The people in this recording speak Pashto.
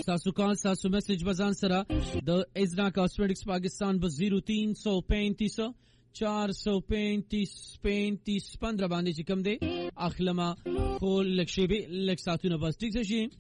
ساسو کال ساسو میسج بزان سره د ازنا کاسمیټکس پاکستان ب 0335 435 15 باندې چې کوم دی اخلمه خو لکشي به لک ساتونه بس ټیک شي